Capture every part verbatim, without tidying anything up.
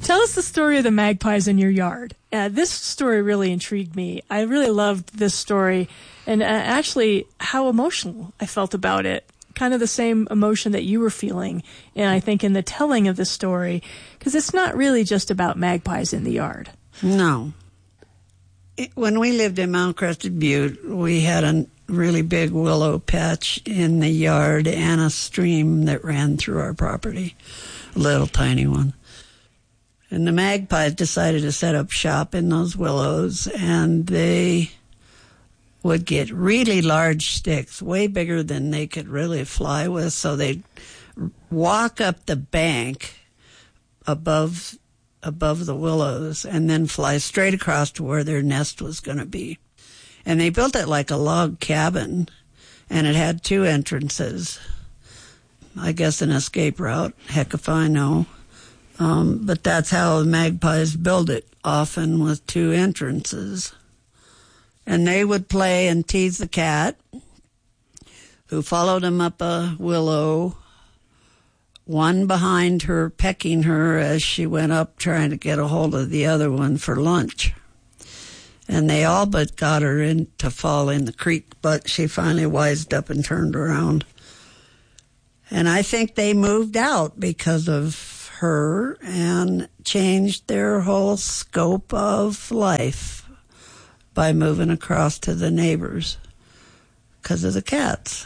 Tell us the story of the magpies in your yard. Uh, this story really intrigued me. I really loved this story, and uh, actually how emotional I felt about it. Kind of the same emotion that you were feeling, and I think in the telling of the story, because it's not really just about magpies in the yard. No. It, when we lived in Mount Crested Butte, we had a really big willow patch in the yard and a stream that ran through our property, a little tiny one. And the magpies decided to set up shop in those willows, and they would get really large sticks, way bigger than they could really fly with, so they'd walk up the bank above above the willows and then fly straight across to where their nest was going to be. And they built it like a log cabin, and it had two entrances. I guess an escape route, heck if I know. Um, but that's how the magpies build it, often with two entrances. And they would play and tease the cat, who followed them up a willow, one behind her, pecking her as she went up, trying to get a hold of the other one for lunch. And they all but got her in to fall in the creek, but she finally wised up and turned around. And I think they moved out because of her and changed their whole scope of life by moving across to the neighbors because of the cats.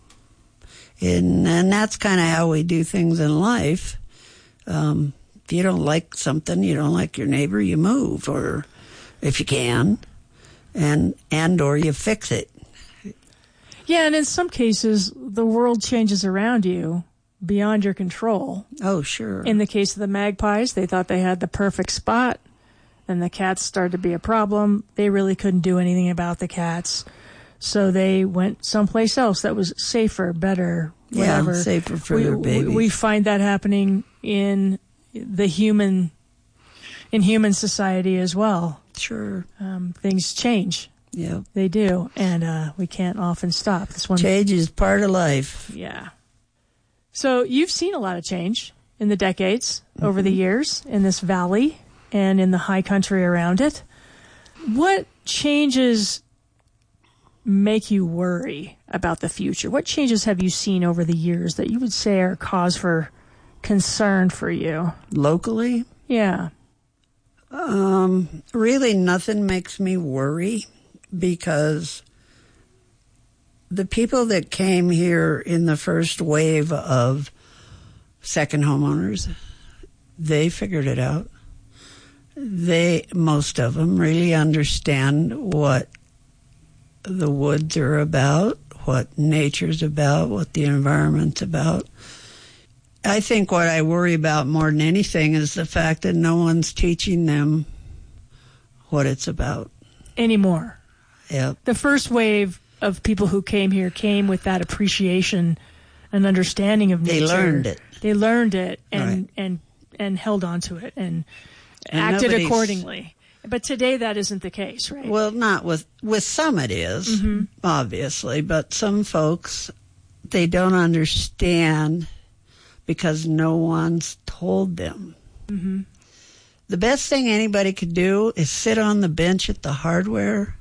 And, and that's kind of how we do things in life. Um, if you don't like something, you don't like your neighbor, you move, or if you can, and and or you fix it. Yeah, and in some cases, the world changes around you beyond your control. Oh, sure. In the case of the magpies, they thought they had the perfect spot, and the cats started to be a problem. They really couldn't do anything about the cats, so they went someplace else that was safer, better, whatever. Yeah, safer for we, their babies. We, we find that happening in the human, in human society as well. Sure. Um, things change. Yeah. They do, and uh, we can't often stop. This one. Change is part of life. Yeah. So you've seen a lot of change in the decades, mm-hmm. over the years, in this valley and in the high country around it. What changes make you worry about the future? What changes have you seen over the years that you would say are cause for concern for you? Locally? Yeah. Um, really nothing makes me worry, because the people that came here in the first wave of second homeowners, they figured it out. They, most of them, really understand what the woods are about, what nature's about, what the environment's about. I think what I worry about more than anything is the fact that no one's teaching them what it's about. Anymore. Yep. The first wave of people who came here came with that appreciation and understanding of nature. They learned it. They learned it and Right. and, and held on to it and, And acted nobody's- accordingly. But today that isn't the case, right? Well, not with, with some it is, Mhm. obviously, but some folks, they don't understand because no one's told them. Mm-hmm. The best thing anybody could do is sit on the bench at the hardware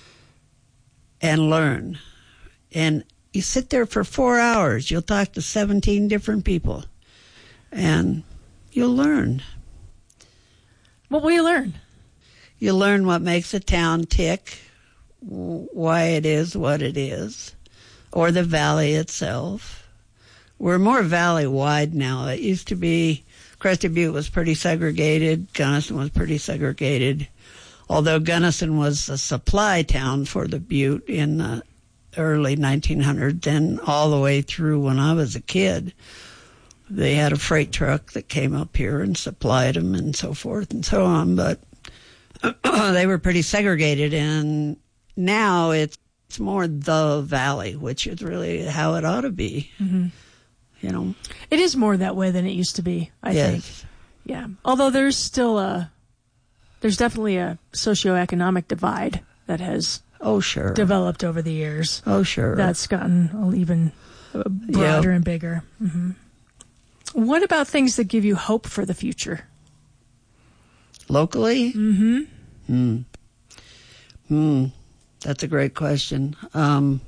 and learn. And you sit there for four hours. You'll talk to seventeen different people, and you'll learn. What will you learn? You'll learn what makes a town tick, why it is what it is, or the valley itself. We're more valley-wide now. It used to be, Crested Butte was pretty segregated. Gunnison was pretty segregated. Although Gunnison was a supply town for the Butte in the early nineteen hundreds and all the way through when I was a kid. They had a freight truck that came up here and supplied them and so forth and so on. But they were pretty segregated, and now it's, it's more the valley, which is really how it ought to be. Mm-hmm. You know, it is more that way than it used to be, I yes. think. Yeah. Although there's still a, there's definitely a socioeconomic divide that has oh sure developed over the years. Oh sure, that's gotten even broader yep. and bigger. Mm-hmm. What about things that give you hope for the future? Locally? Mm-hmm. Hmm. Hmm. That's a great question. Um,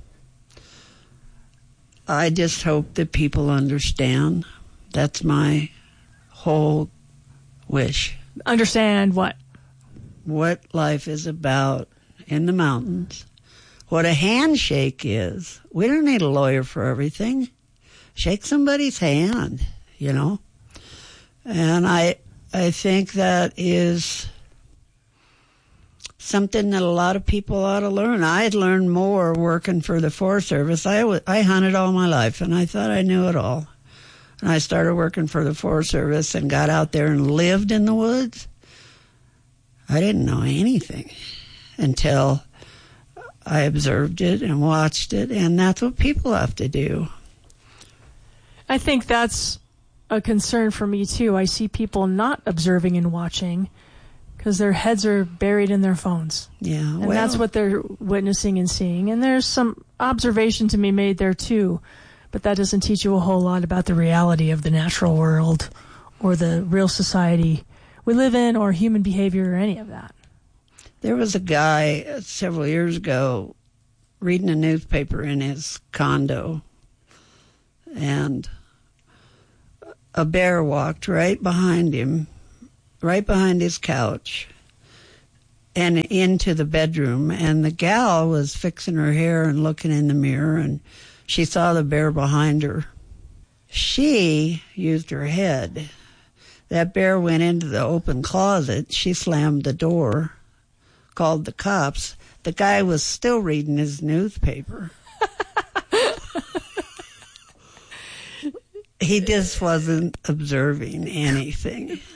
I just hope that people understand. That's my whole wish. Understand what? What life is about in the mountains. What a handshake is. We don't need a lawyer for everything. Shake somebody's hand, you know. And I, I think that is something that a lot of people ought to learn. I had learned more working for the Forest Service. I, w- I hunted all my life, and I thought I knew it all. And I started working for the Forest Service and got out there and lived in the woods. I didn't know anything until I observed it and watched it, and that's what people have to do. I think that's a concern for me, too. I see people not observing and watching because their heads are buried in their phones. Yeah, and well, that's what they're witnessing and seeing. And there's some observation to be made there, too. But that doesn't teach you a whole lot about the reality of the natural world or the real society we live in or human behavior or any of that. There was a guy uh, several years ago reading a newspaper in his condo, and a bear walked right behind him, right behind his couch, and into the bedroom. And the gal was fixing her hair and looking in the mirror, and she saw the bear behind her. She used her head. That bear went into the open closet. She slammed the door, called the cops. The guy was still reading his newspaper. He just wasn't observing anything.